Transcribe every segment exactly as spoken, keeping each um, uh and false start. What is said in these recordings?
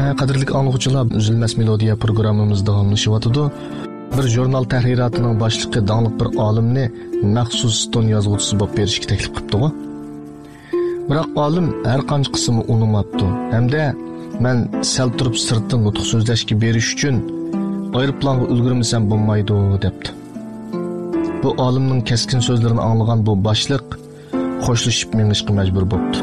Qadrli anlıqçılar, Üzülməz Melodiya programımız davamlaşıvatıdı. Bir jurnal tahriratının başlığı dağınıq bir alimni məxsus ton yazğıcısı bop berişki teklif qıptığı. Biroq alim har qancha qismi unumaptı. Hamda men sal turib sirtdan nutq so'zlashga berish uchun aeroplanga ulgurmasam bo'lmaydi debdi. Bu alimning keskin so'zlarini anglagan bu boshliq qo'shilishib mengishga majbur bo'ldi.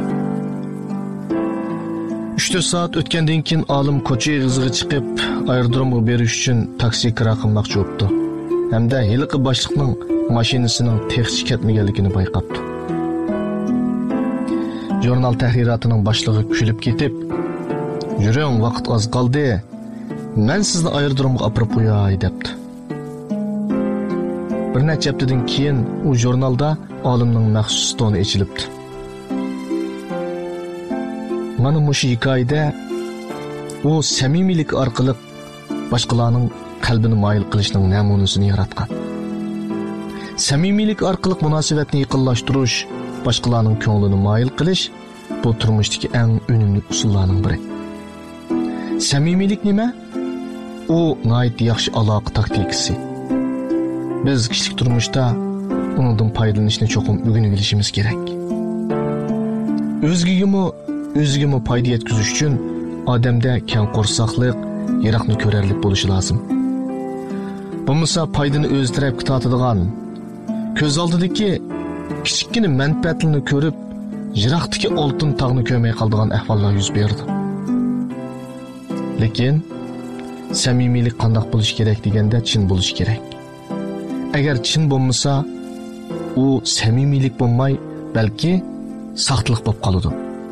uch to'rt soat o'tgandan keyin olim ko'cha eg'iziga chiqib aerodromga berish uchun taksi kira qilmoqchi bo'ldi. Hamda hiliqi boshliqning mashinasining texnik ketmaganligini bayqabdi. Jurnal tahriratining boshlig'i kulib ketib, "Yuring, vaqt oz qoldi. Men sizni aerodromga olib qo'yay" debdi. Bir necha haftadan keyin u jurnalda olimning maxsus toni ichilibdi. Mana mushu hikoyada u samimiylik orqali boshqalarning qalbini moyil qilishning namunasini yaratgan. Samimiylik orqali munosabatni yaqinlashtirish, boshqalarning ko'nglini moyil qilish bu turmushdagi eng unumli usullarning biri. Samimiylik nima? U nihoyat yaxshi aloqa taktikasi. Biz kishilik turmushda undan foydalanishni cho'qim o'rganib olishimiz kerak. O'zgigimi, o'zigimi foyda yetkazish uchun odamda keng qo'rsoqlik, yiroqni ko'rarlik bo'lishi lozim. Bo'lmasa foydani o'z tarafga tortadigan, ko'z oldidagi kichikgina manfaatlarni ko'rib, yiroqdagi oltin tog'ni ko'rmay qoladigan ahvollar yuz berdi. Lekin samimiylik qanday bo'lishi kerak deganda chin bo'lishi kerak. Agar chin bo'lmasa, u samimiylik bo'lmay, balki saxtlik bo'lib qoladi.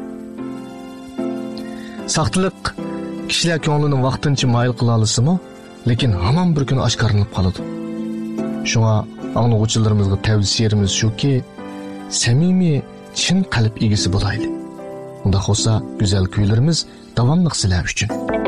Saxtlik kishilar ko'nglini vaqtincha moyil qila olasimi, lekin hamon bir kun oshkorlanib qoladi. Shunga anglag'uvchilarimizga tavsiyamiz shuki, samimiy, chin qalb egasi bo'laylik. Unda bo'lsa, go'zal kuylarimiz davomli sizlar uchun.